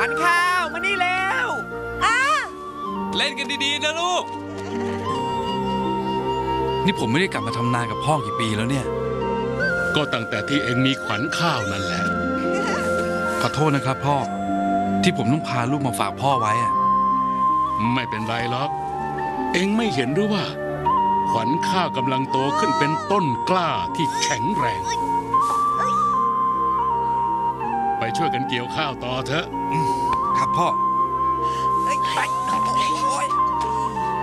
วันข้าวมานี่แล้วเล่นกันดีๆนะลูกนี่ผมไม่ได้กลับมาทำนากับพ่อกี่ปีแล้วเนี่ยก็ตั้งแต่ที่เองมีขวัญข้าวนั่นแหละขอโทษนะครับพ่อที่ผมต้องพาลูกมาฝากพ่อไว้อะไม่เป็นไรหรอกเองไม่เห็นหรือว่าขวัญข้าวกำลังโตขึ้นเป็นต้นกล้าที่แข็งแรงไปช่วยกันเกี่ยวข้าวต่อเถอะครับพ่อ